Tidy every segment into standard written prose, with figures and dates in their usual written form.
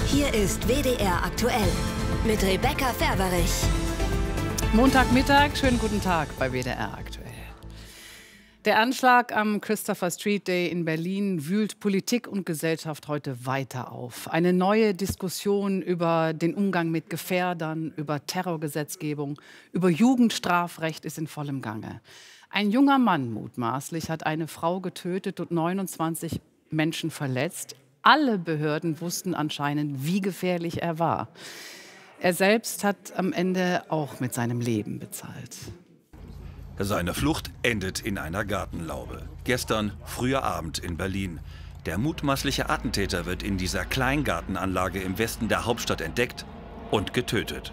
Hier ist WDR aktuell mit Rebecca Ferberich. Montagmittag, schönen guten Tag bei WDR aktuell. Der Anschlag am Christopher Street Day in Berlin wühlt Politik und Gesellschaft heute weiter auf. Eine neue Diskussion über den Umgang mit Gefährdern, über Terrorgesetzgebung, über Jugendstrafrecht ist in vollem Gange. Ein junger Mann mutmaßlich hat eine Frau getötet und 29 Menschen verletzt. Alle Behörden wussten anscheinend, wie gefährlich er war. Er selbst hat am Ende auch mit seinem Leben bezahlt. Seine Flucht endet in einer Gartenlaube. Gestern, früher Abend in Berlin. Der mutmaßliche Attentäter wird in dieser Kleingartenanlage im Westen der Hauptstadt entdeckt und getötet.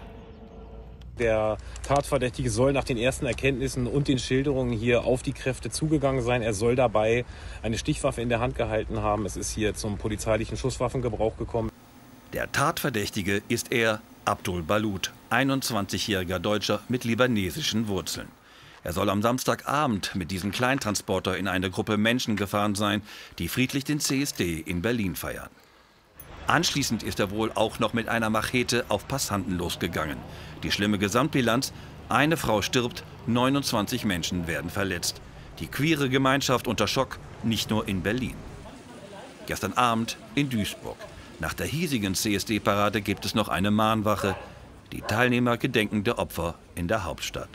Der Tatverdächtige soll nach den ersten Erkenntnissen und den Schilderungen hier auf die Kräfte zugegangen sein. Er soll dabei eine Stichwaffe in der Hand gehalten haben. Es ist hier zum polizeilichen Schusswaffengebrauch gekommen. Der Tatverdächtige ist er, Abdul Balut, 21-jähriger Deutscher mit libanesischen Wurzeln. Er soll am Samstagabend mit diesem Kleintransporter in eine Gruppe Menschen gefahren sein, die friedlich den CSD in Berlin feiern. Anschließend ist er wohl auch noch mit einer Machete auf Passanten losgegangen. Die schlimme Gesamtbilanz: eine Frau stirbt, 29 Menschen werden verletzt. Die queere Gemeinschaft unter Schock, nicht nur in Berlin. Gestern Abend in Duisburg. Nach der hiesigen CSD-Parade gibt es noch eine Mahnwache. Die Teilnehmer gedenken der Opfer in der Hauptstadt.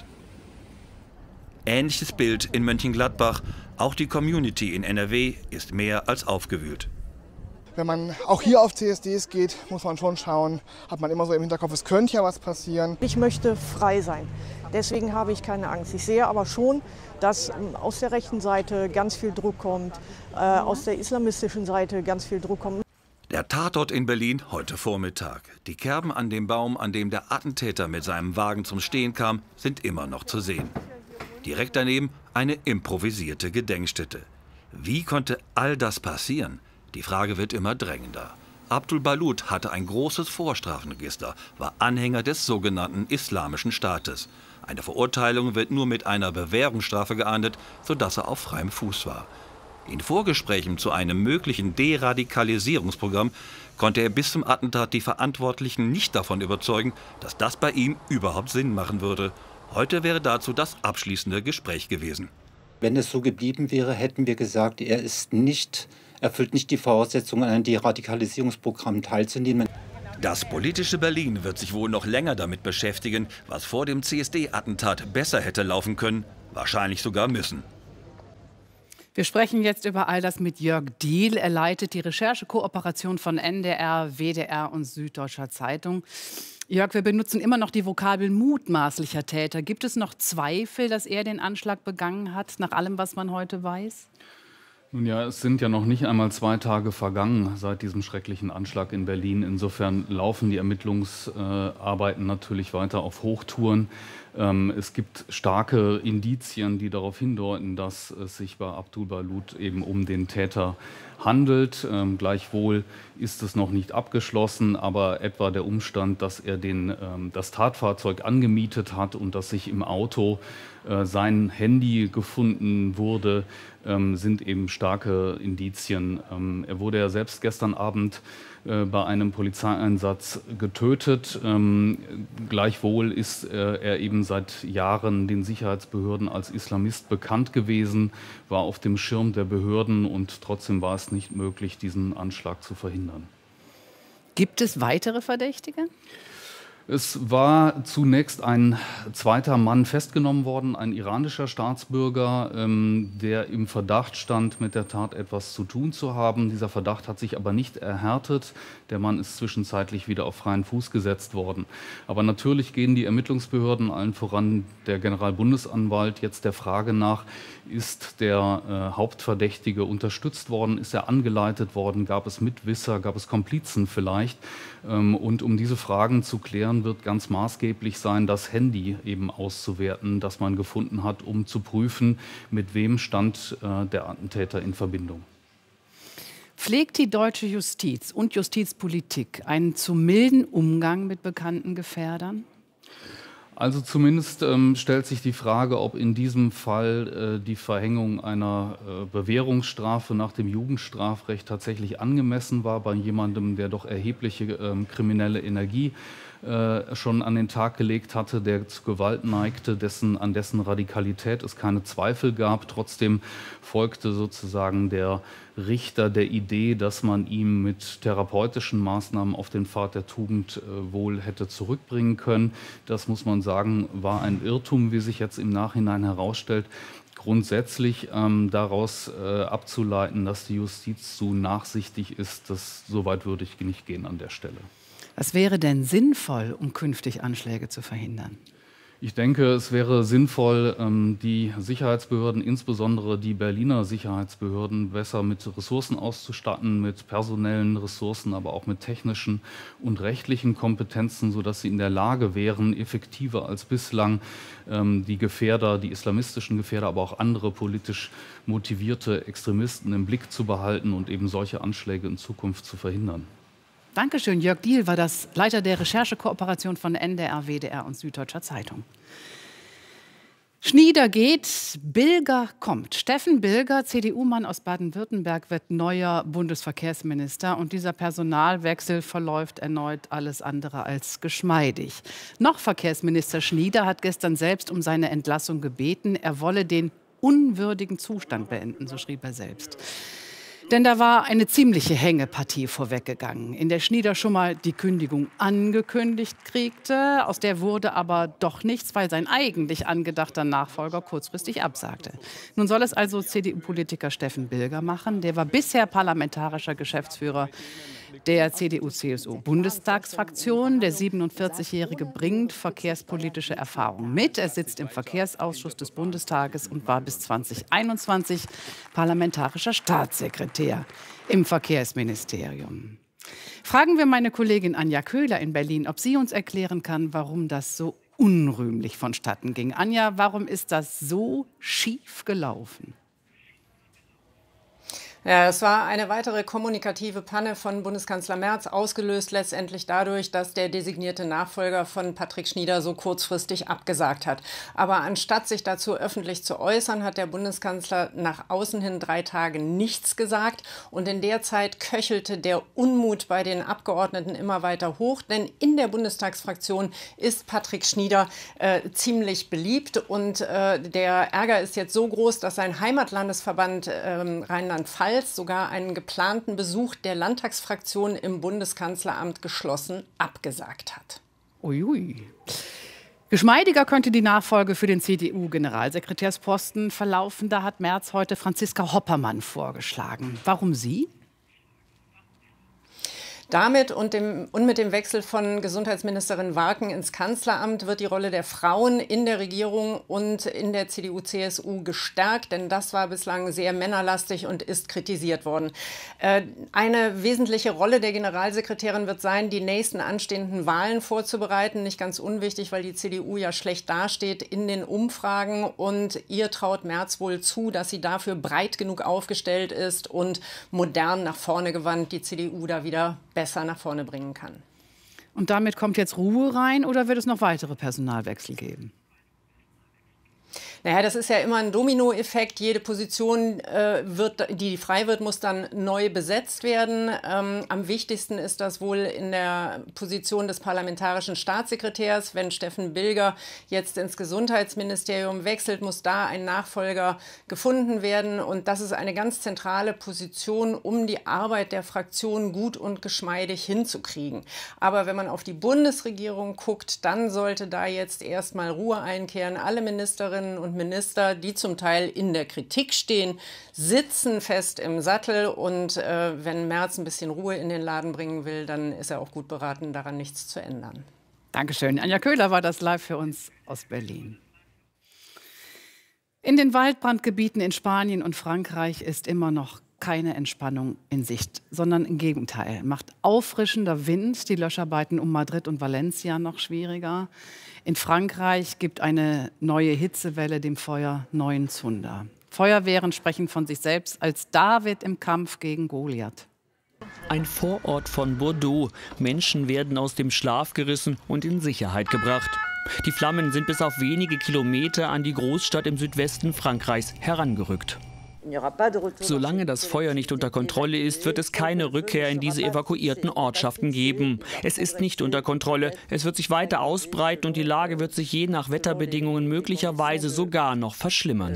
Ähnliches Bild in Mönchengladbach. Auch die Community in NRW ist mehr als aufgewühlt. Wenn man auch hier auf CSDs geht, muss man schon schauen, hat man immer so im Hinterkopf, es könnte ja was passieren. Ich möchte frei sein. Deswegen habe ich keine Angst. Ich sehe aber schon, dass aus der rechten Seite ganz viel Druck kommt, aus der islamistischen Seite ganz viel Druck kommt. Der Tatort in Berlin heute Vormittag. Die Kerben an dem Baum, an dem der Attentäter mit seinem Wagen zum Stehen kam, sind immer noch zu sehen. Direkt daneben eine improvisierte Gedenkstätte. Wie konnte all das passieren? Die Frage wird immer drängender. Abdul Balut hatte ein großes Vorstrafenregister, war Anhänger des sogenannten Islamischen Staates. Eine Verurteilung wird nur mit einer Bewährungsstrafe geahndet, sodass er auf freiem Fuß war. In Vorgesprächen zu einem möglichen Deradikalisierungsprogramm konnte er bis zum Attentat die Verantwortlichen nicht davon überzeugen, dass das bei ihm überhaupt Sinn machen würde. Heute wäre dazu das abschließende Gespräch gewesen. Wenn es so geblieben wäre, hätten wir gesagt, er erfüllt nicht die Voraussetzungen, an einem Deradikalisierungsprogramm teilzunehmen. Das politische Berlin wird sich wohl noch länger damit beschäftigen, was vor dem CSD-Attentat besser hätte laufen können, wahrscheinlich sogar müssen. Wir sprechen jetzt über all das mit Jörg Diehl. Er leitet die Recherchekooperation von NDR, WDR und Süddeutscher Zeitung. Jörg, wir benutzen immer noch die Vokabel mutmaßlicher Täter. Gibt es noch Zweifel, dass er den Anschlag begangen hat, nach allem, was man heute weiß? Nun ja, es sind ja noch nicht einmal 2 Tage vergangen seit diesem schrecklichen Anschlag in Berlin. Insofern laufen die Ermittlungsarbeiten natürlich weiter auf Hochtouren. Es gibt starke Indizien, die darauf hindeuten, dass es sich bei Abdul Balut eben um den Täter handelt. Gleichwohl ist es noch nicht abgeschlossen, aber etwa der Umstand, dass er das Tatfahrzeug angemietet hat und dass sich im Auto sein Handy gefunden wurde, sind eben starke Indizien. Er wurde ja selbst gestern Abend bei einem Polizeieinsatz getötet. Gleichwohl ist er eben seit Jahren den Sicherheitsbehörden als Islamist bekannt gewesen, war auf dem Schirm der Behörden und trotzdem war es nicht möglich, diesen Anschlag zu verhindern. Gibt es weitere Verdächtige? Es war zunächst ein zweiter Mann festgenommen worden, ein iranischer Staatsbürger, der im Verdacht stand, mit der Tat etwas zu tun zu haben. Dieser Verdacht hat sich aber nicht erhärtet. Der Mann ist zwischenzeitlich wieder auf freien Fuß gesetzt worden. Aber natürlich gehen die Ermittlungsbehörden, allen voran der Generalbundesanwalt, jetzt der Frage nach, ist der Hauptverdächtige unterstützt worden, ist er angeleitet worden, gab es Mitwisser, gab es Komplizen vielleicht? Und um diese Fragen zu klären, wird ganz maßgeblich sein, das Handy eben auszuwerten, das man gefunden hat, um zu prüfen, mit wem stand der Attentäter in Verbindung. Pflegt die deutsche Justiz und Justizpolitik einen zu milden Umgang mit bekannten Gefährdern? Also zumindest stellt sich die Frage, ob in diesem Fall die Verhängung einer Bewährungsstrafe nach dem Jugendstrafrecht tatsächlich angemessen war bei jemandem, der doch erhebliche kriminelle Energie schon an den Tag gelegt hatte, der zu Gewalt neigte, an dessen Radikalität es keine Zweifel gab. Trotzdem folgte sozusagen der Richter der Idee, dass man ihm mit therapeutischen Maßnahmen auf den Pfad der Tugend wohl hätte zurückbringen können. Das, muss man sagen, war ein Irrtum, wie sich jetzt im Nachhinein herausstellt. Grundsätzlich daraus abzuleiten, dass die Justiz zu nachsichtig ist, so weit würde ich nicht gehen an der Stelle. Was wäre denn sinnvoll, um künftig Anschläge zu verhindern? Ich denke, es wäre sinnvoll, die Sicherheitsbehörden, insbesondere die Berliner Sicherheitsbehörden, besser mit Ressourcen auszustatten, mit personellen Ressourcen, aber auch mit technischen und rechtlichen Kompetenzen, sodass sie in der Lage wären, effektiver als bislang die Gefährder, die islamistischen Gefährder, aber auch andere politisch motivierte Extremisten im Blick zu behalten und eben solche Anschläge in Zukunft zu verhindern. Dankeschön. Jörg Diehl war das Leiter der Recherchekooperation von NDR, WDR und Süddeutscher Zeitung. Schnieder geht, Bilger kommt. Steffen Bilger, CDU-Mann aus Baden-Württemberg, wird neuer Bundesverkehrsminister. Und dieser Personalwechsel verläuft erneut alles andere als geschmeidig. Noch Verkehrsminister Schnieder hat gestern selbst um seine Entlassung gebeten. Er wolle den unwürdigen Zustand beenden, so schrieb er selbst. Denn da war eine ziemliche Hängepartie vorweggegangen, in der Schnieder schon mal die Kündigung angekündigt kriegte. Aus der wurde aber doch nichts, weil sein eigentlich angedachter Nachfolger kurzfristig absagte. Nun soll es also CDU-Politiker Steffen Bilger machen. Der war bisher parlamentarischer Geschäftsführer der CDU-CSU-Bundestagsfraktion. Der 47-Jährige bringt verkehrspolitische Erfahrung mit. Er sitzt im Verkehrsausschuss des Bundestages und war bis 2021 parlamentarischer Staatssekretär im Verkehrsministerium. Fragen wir meine Kollegin Anja Köhler in Berlin, ob sie uns erklären kann, warum das so unrühmlich vonstatten ging. Anja, warum ist das so schief gelaufen? Ja, es war eine weitere kommunikative Panne von Bundeskanzler Merz, ausgelöst letztendlich dadurch, dass der designierte Nachfolger von Patrick Schnieder so kurzfristig abgesagt hat. Aber anstatt sich dazu öffentlich zu äußern, hat der Bundeskanzler nach außen hin 3 Tage nichts gesagt. Und in der Zeit köchelte der Unmut bei den Abgeordneten immer weiter hoch. Denn in der Bundestagsfraktion ist Patrick Schnieder ziemlich beliebt. Und der Ärger ist jetzt so groß, dass sein Heimatlandesverband Rheinland-Pfalz sogar einen geplanten Besuch der Landtagsfraktion im Bundeskanzleramt geschlossen abgesagt hat. Uiui. Geschmeidiger könnte die Nachfolge für den CDU-Generalsekretärsposten verlaufen. Da hat Merz heute Franziska Hoppermann vorgeschlagen. Warum sie? Damit und mit dem Wechsel von Gesundheitsministerin Warken ins Kanzleramt wird die Rolle der Frauen in der Regierung und in der CDU-CSU gestärkt, denn das war bislang sehr männerlastig und ist kritisiert worden. Eine wesentliche Rolle der Generalsekretärin wird sein, die nächsten anstehenden Wahlen vorzubereiten. Nicht ganz unwichtig, weil die CDU ja schlecht dasteht in den Umfragen, und ihr traut Merz wohl zu, dass sie dafür breit genug aufgestellt ist und modern nach vorne gewandt die CDU da wieder besser nach vorne bringen kann. Und damit kommt jetzt Ruhe rein, oder wird es noch weitere Personalwechsel geben? Naja, das ist ja immer ein Dominoeffekt. Jede Position, die frei wird, muss dann neu besetzt werden. Am wichtigsten ist das wohl in der Position des parlamentarischen Staatssekretärs. Wenn Steffen Bilger jetzt ins Gesundheitsministerium wechselt, muss da ein Nachfolger gefunden werden. Und das ist eine ganz zentrale Position, um die Arbeit der Fraktion gut und geschmeidig hinzukriegen. Aber wenn man auf die Bundesregierung guckt, dann sollte da jetzt erstmal Ruhe einkehren. Alle Ministerinnen und Minister, die zum Teil in der Kritik stehen, sitzen fest im Sattel. Und wenn Merz ein bisschen Ruhe in den Laden bringen will, dann ist er auch gut beraten, daran nichts zu ändern. Dankeschön. Anja Köhler war das live für uns aus Berlin. In den Waldbrandgebieten in Spanien und Frankreich ist immer noch keine Entspannung in Sicht, sondern im Gegenteil. Macht auffrischender Wind die Löscharbeiten um Madrid und Valencia noch schwieriger. In Frankreich gibt eine neue Hitzewelle dem Feuer neuen Zunder. Feuerwehren sprechen von sich selbst als David im Kampf gegen Goliath. Ein Vorort von Bordeaux. Menschen werden aus dem Schlaf gerissen und in Sicherheit gebracht. Die Flammen sind bis auf wenige Kilometer an die Großstadt im Südwesten Frankreichs herangerückt. Solange das Feuer nicht unter Kontrolle ist, wird es keine Rückkehr in diese evakuierten Ortschaften geben. Es ist nicht unter Kontrolle. Es wird sich weiter ausbreiten und die Lage wird sich je nach Wetterbedingungen möglicherweise sogar noch verschlimmern.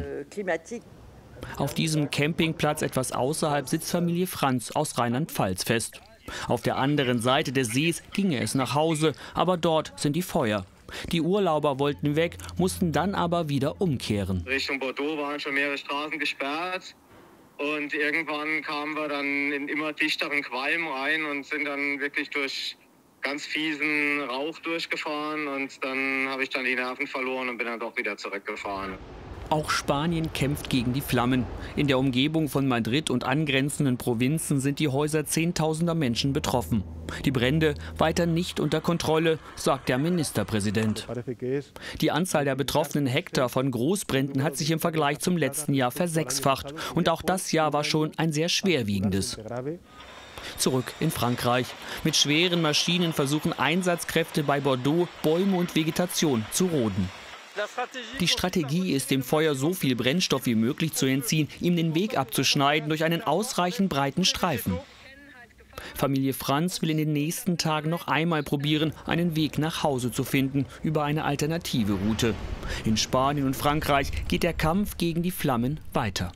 Auf diesem Campingplatz etwas außerhalb sitzt Familie Franz aus Rheinland-Pfalz fest. Auf der anderen Seite des Sees ginge es nach Hause, aber dort sind die Feuer. Die Urlauber wollten weg, mussten dann aber wieder umkehren. Richtung Bordeaux waren schon mehrere Straßen gesperrt und irgendwann kamen wir dann in immer dichteren Qualm rein und sind dann wirklich durch ganz fiesen Rauch durchgefahren und dann habe ich dann die Nerven verloren und bin dann doch wieder zurückgefahren. Auch Spanien kämpft gegen die Flammen. In der Umgebung von Madrid und angrenzenden Provinzen sind die Häuser zehntausender Menschen betroffen. Die Brände weiter nicht unter Kontrolle, sagt der Ministerpräsident. Die Anzahl der betroffenen Hektar von Großbränden hat sich im Vergleich zum letzten Jahr versechsfacht. Und auch das Jahr war schon ein sehr schwerwiegendes. Zurück in Frankreich. Mit schweren Maschinen versuchen Einsatzkräfte bei Bordeaux, Bäume und Vegetation zu roden. Die Strategie ist, dem Feuer so viel Brennstoff wie möglich zu entziehen, ihm den Weg abzuschneiden durch einen ausreichend breiten Streifen. Familie Franz will in den nächsten Tagen noch einmal probieren, einen Weg nach Hause zu finden über eine alternative Route. In Spanien und Frankreich geht der Kampf gegen die Flammen weiter.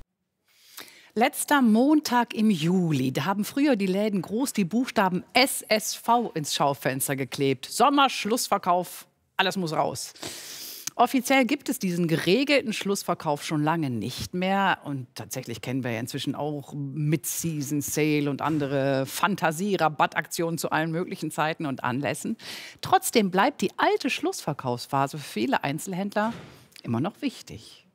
Letzter Montag im Juli, da haben früher die Läden groß die Buchstaben SSV ins Schaufenster geklebt. Sommerschlussverkauf, alles muss raus. Offiziell gibt es diesen geregelten Schlussverkauf schon lange nicht mehr. Und tatsächlich kennen wir ja inzwischen auch Mid-Season-Sale und andere Fantasie-Rabattaktionen zu allen möglichen Zeiten und Anlässen. Trotzdem bleibt die alte Schlussverkaufsphase für viele Einzelhändler immer noch wichtig.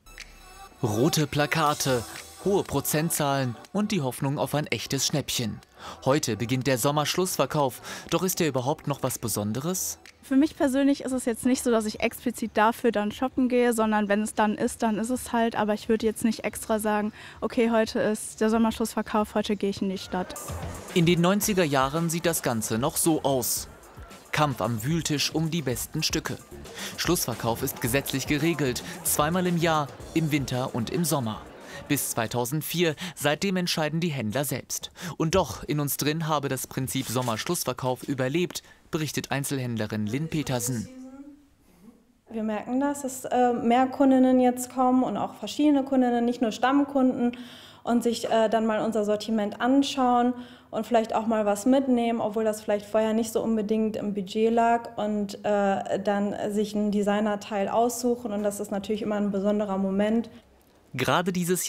Rote Plakate, hohe Prozentzahlen und die Hoffnung auf ein echtes Schnäppchen. Heute beginnt der Sommerschlussverkauf. Doch ist der überhaupt noch was Besonderes? Für mich persönlich ist es jetzt nicht so, dass ich explizit dafür dann shoppen gehe, sondern wenn es dann ist es halt. Aber ich würde jetzt nicht extra sagen, okay, heute ist der Sommerschlussverkauf, heute gehe ich in die Stadt. In den 90er Jahren sieht das Ganze noch so aus. Kampf am Wühltisch um die besten Stücke. Schlussverkauf ist gesetzlich geregelt, zweimal im Jahr, im Winter und im Sommer. Bis 2004, seitdem entscheiden die Händler selbst. Und doch, in uns drin habe das Prinzip Sommerschlussverkauf überlebt, berichtet Einzelhändlerin Lynn Petersen. Wir merken, dass es mehr Kundinnen jetzt kommen und auch verschiedene Kundinnen, nicht nur Stammkunden, und sich dann mal unser Sortiment anschauen und vielleicht auch mal was mitnehmen, obwohl das vielleicht vorher nicht so unbedingt im Budget lag, und dann sich ein Designerteil aussuchen, und das ist natürlich immer ein besonderer Moment. Gerade dieses